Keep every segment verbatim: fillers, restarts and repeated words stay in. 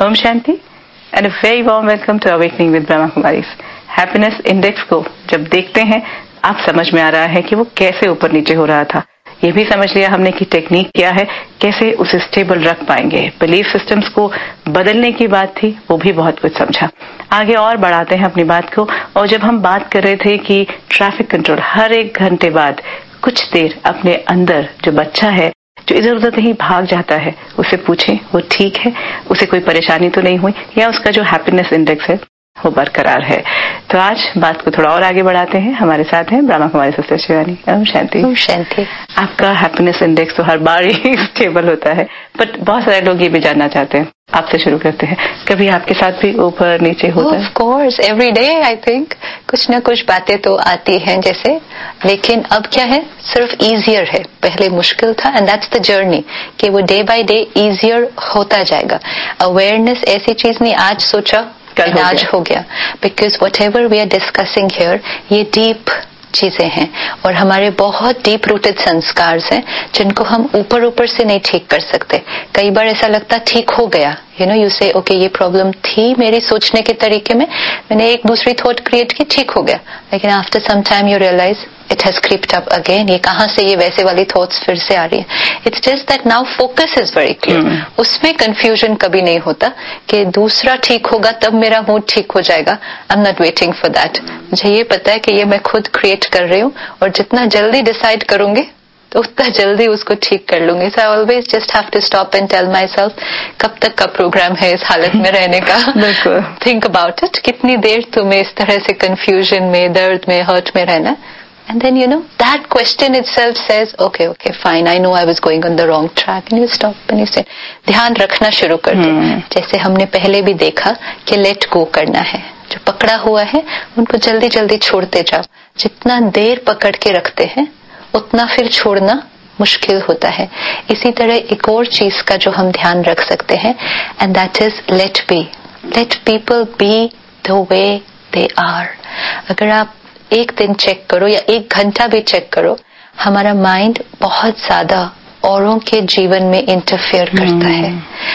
Om Shanti and a very warm welcome to awakening with Brahma Kumaris. Happiness index को जब देखते हैं आप समझ में आ रहा है कि वो कैसे ऊपर नीचे हो रहा था। ये भी समझ लिया हमने कि टेक्निक क्या है, कैसे उसे स्टेबल रख पाएंगे। बिलीफ सिस्टम्स को बदलने की बात थी, वो भी बहुत कुछ समझा। आगे और बढ़ाते हैं अपनी बात को। और जब हम बात कर रहे थे कि ट्रैफिक कंट्रोल हर एक घंटे बाद कुछ देर अपने अंदर जो बच्चा है जो इधर उधर कहीं भाग जाता है उसे पूछें वो ठीक है, उसे कोई परेशानी तो नहीं हुई, या उसका जो हैप्पीनेस इंडेक्स है वो बरकरार है। तो आज बात को थोड़ा और आगे बढ़ाते हैं। हमारे साथ हैं ब्रह्मा कुमारी सिस्टर शिवानी। ओम शांति। ओम शांति। आपका हैप्पीनेस इंडेक्स तो हर बार ही स्टेबल होता है, बट बहुत सारे लोग ये भी जानना चाहते हैं। आपसे शुरू करते हैं, कभी आपके साथ भी ऊपर नीचे होता है? Of course, every day I think कुछ ना कुछ बातें तो आती हैं जैसे, लेकिन अब क्या है, सिर्फ इजियर है। पहले मुश्किल था एंड दैट्स द जर्नी कि वो डे बाय डे इजियर होता जाएगा। अवेयरनेस ऐसी चीज नहीं आज सोचा कल आज हो गया, because what ever we are discussing here ये डीप चीजें हैं और हमारे बहुत डीप रूटेड संस्कार हैं जिनको हम ऊपर ऊपर से नहीं ठीक कर सकते। कई बार ऐसा लगता ठीक हो गया, यू नो, यू से ओके ये प्रॉब्लम थी मेरी सोचने के तरीके में, मैंने एक दूसरी थॉट क्रिएट की, ठीक हो गया, लेकिन after some time you realise it has creeped up again. ये कहाँ से ये वैसे वाली थॉट्स फिर से आ रही है। It's just that now focus is very clear. उसमें कंफ्यूजन कभी नहीं होता कि दूसरा ठीक होगा तब मेरा मूड ठीक हो जाएगा। I am not waiting for that. मुझे ये पता है कि ये मैं खुद क्रिएट कर रही हूँ और जितना जल्दी डिसाइड करूंगी तो उतना जल्दी उसको ठीक कर लूंगी। सो I always just have to stop and tell my self कब तक का प्रोग्राम है इस हालत में रहने का। थिंक अबाउट इट, कितनी देर तुम्हें इस तरह से कंफ्यूजन में, दर्द में, हर्ट में रहना। And then, you know, that question itself says, okay, okay, fine, I know I was going on the wrong track. And you stop and you say, ध्यान रखना शुरू कर दो। hmm. जैसे हमने पहले भी देखा कि let go करना है। जो पकड़ा हुआ है उनको जल्दी जल्दी छोड़ते जाओ। जितना देर पकड़ के रखते हैं उतना फिर छोड़ना मुश्किल होता है। इसी तरह एक और चीज का जो हम ध्यान रख सकते हैं, and that is let be. Let people be the way they are. अगर आप एक दिन चेक करो या एक घंटा भी चेक करो, हमारा माइंड बहुत ज्यादा औरों के जीवन में इंटरफेयर करता है।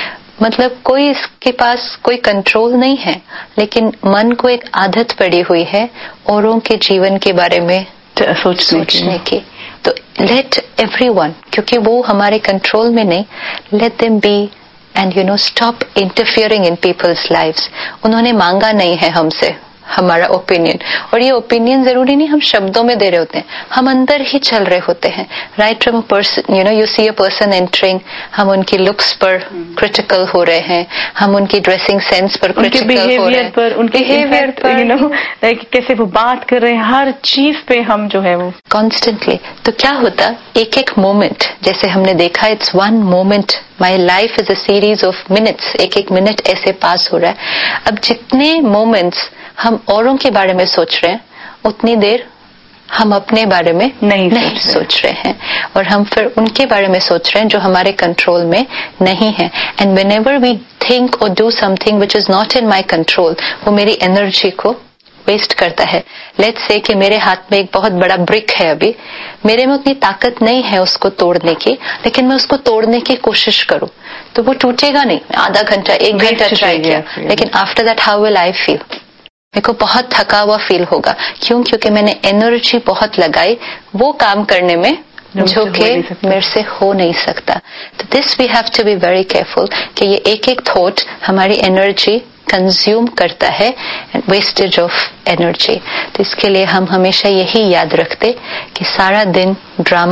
मतलब कोई इसके पास कोई कंट्रोल नहीं है, लेकिन मन को एक आदत पड़ी हुई है औरों के जीवन के बारे में सोचने, सोचने की। तो लेट एवरीवन, क्योंकि वो हमारे कंट्रोल में नहीं, let them be and you know stop interfering in people's lives. उन्होंने मांगा नहीं है हमसे हमारा ओपिनियन, और ये ओपिनियन जरूरी नहीं हम शब्दों में दे रहे होते हैं, हम अंदर ही चल रहे होते हैं। Right from a person, you know, you see a person entering, हम उनकी लुक्स पर क्रिटिकल हो रहे हैं, हम उनकी ड्रेसिंग सेंस पर क्रिटिकल हो रहे हैं, पर उनके बिहेवियर पर, यू नो, लाइक कैसे वो बात कर रहे हैं, हर चीज पे हम जो है वो कॉन्स्टेंटली। तो क्या होता, एक एक मोमेंट, जैसे हमने देखा, it's one moment, my life is a series of minutes, एक एक मिनट ऐसे पास हो रहा है। अब जितने मोमेंट्स हम औरों के बारे में सोच रहे हैं उतनी देर हम अपने बारे में नहीं, नहीं सोच रहे हैं, और हम फिर उनके बारे में सोच रहे हैं जो हमारे कंट्रोल में नहीं है। एंड व्हेनेवर वी थिंक और do something which is not in my control, वो मेरी एनर्जी को वेस्ट करता है। लेट्स से कि मेरे हाथ में एक बहुत बड़ा ब्रिक है, अभी मेरे में उतनी ताकत नहीं है उसको तोड़ने की, लेकिन मैं उसको तोड़ने की कोशिश करूं तो वो टूटेगा नहीं। आधा घंटा, एक घंटा ट्राई किया, लेकिन after that how will I feel? मेरे को बहुत थका हुआ फील होगा। क्यों? क्योंकि मैंने एनर्जी बहुत लगाई वो काम करने में जो कि मेरे से हो नहीं सकता। तो this we have to be very careful कि ये एक एक थॉट हमारी एनर्जी कंज्यूम करता है, वेस्टेज ऑफ एनर्जी। तो इसके लिए हम हमेशा यही याद रखते कि सारा दिन ड्रामा